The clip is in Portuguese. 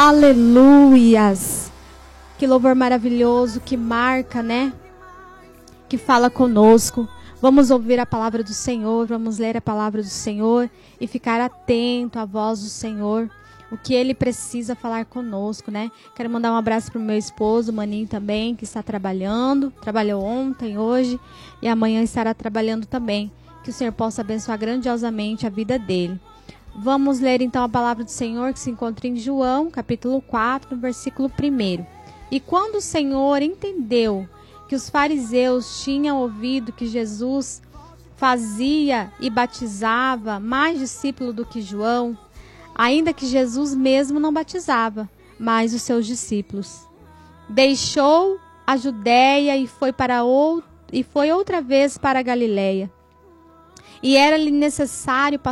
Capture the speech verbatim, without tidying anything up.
Aleluias! Que louvor maravilhoso, que marca, né? Que fala conosco. Vamos ouvir a palavra do Senhor, vamos ler a palavra do Senhor e ficar atento à voz do Senhor, o que Ele precisa falar conosco, né? Quero mandar um abraço para o meu esposo, o Maninho também, que está trabalhando, trabalhou ontem, hoje e amanhã estará trabalhando também. Que o Senhor possa abençoar grandiosamente a vida dele. Vamos ler então a palavra do Senhor que se encontra em João, capítulo quatro, no versículo primeiro. E quando o Senhor entendeu que os fariseus tinham ouvido que Jesus fazia e batizava mais discípulos do que João, ainda que Jesus mesmo não batizava, mas os seus discípulos, deixou a Judéia e foi para outro, e foi outra vez para a Galiléia. E era-lhe necessário